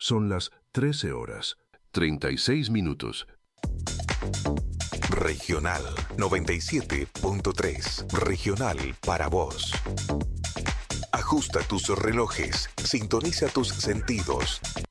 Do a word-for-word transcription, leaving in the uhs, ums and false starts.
Son las trece horas, treinta y seis minutos. Regional noventa y siete punto tres. Regional para vos. Ajusta tus relojes, sintoniza tus sentidos.